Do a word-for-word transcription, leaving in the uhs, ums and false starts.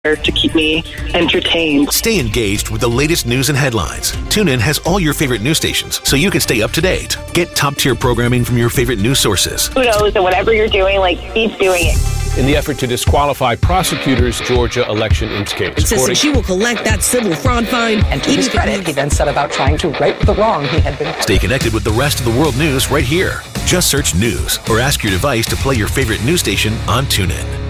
to keep me entertained. Stay engaged with the latest news and headlines. TuneIn has all your favorite news stations, so you can stay up to date. Get top-tier programming from your favorite news sources. Kudos to whatever you're doing, like, keep doing it. In the effort to disqualify prosecutors' Georgia election case. Insisting she will collect that civil fraud fine. And to his credit, he then set about trying to right the wrong he had been. Stay connected with the rest of the world news right here. Just search news or ask your device to play your favorite news station on TuneIn.